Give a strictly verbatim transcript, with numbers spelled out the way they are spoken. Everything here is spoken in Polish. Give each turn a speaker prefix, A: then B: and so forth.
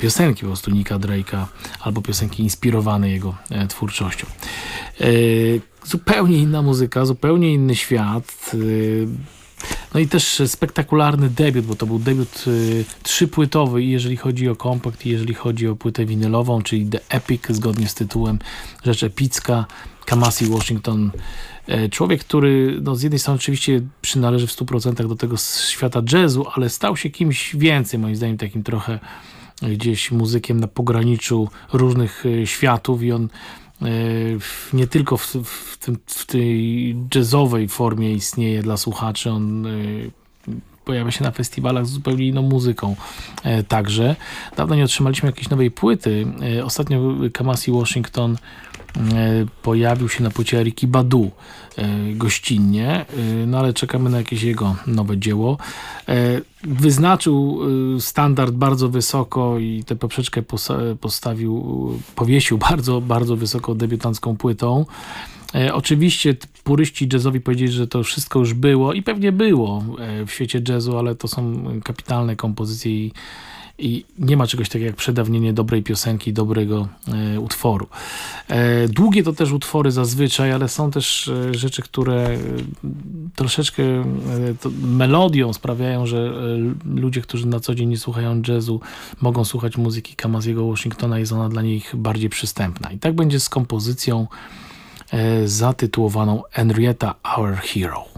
A: piosenki po prostu Nicka Drake'a albo piosenki inspirowane jego e, twórczością. E, zupełnie inna muzyka, zupełnie inny świat. E, no i też spektakularny debiut, bo to był debiut y, trzypłytowy, jeżeli chodzi o kompakt, i jeżeli chodzi o płytę winylową, czyli The Epic, zgodnie z tytułem, rzecz epicka. Kamasi Washington, y, człowiek, który no, z jednej strony oczywiście przynależy w stu procentach do tego świata jazzu, ale stał się kimś więcej, moim zdaniem takim trochę gdzieś muzykiem na pograniczu różnych y, światów, i on nie tylko w, w, tym, w tej jazzowej formie istnieje dla słuchaczy, on pojawia się na festiwalach z zupełnie inną muzyką także. Dawno nie otrzymaliśmy jakiejś nowej płyty. Ostatnio Kamasi Washington pojawił się na płycie Erykki Badu gościnnie, no ale czekamy na jakieś jego nowe dzieło. Wyznaczył standard bardzo wysoko i tę poprzeczkę postawił, powiesił bardzo, bardzo wysoko debiutancką płytą. Oczywiście puryści jazzowi powiedzieli, że to wszystko już było i pewnie było w świecie jazzu, ale to są kapitalne kompozycje i I nie ma czegoś takiego jak przedawnienie dobrej piosenki, dobrego e, utworu. E, długie to też utwory zazwyczaj, ale są też e, rzeczy, które e, troszeczkę e, to melodią sprawiają, że e, ludzie, którzy na co dzień nie słuchają jazzu, mogą słuchać muzyki Kamasiego Washingtona, jest ona dla nich bardziej przystępna. I tak będzie z kompozycją e, zatytułowaną Henrietta Our Hero.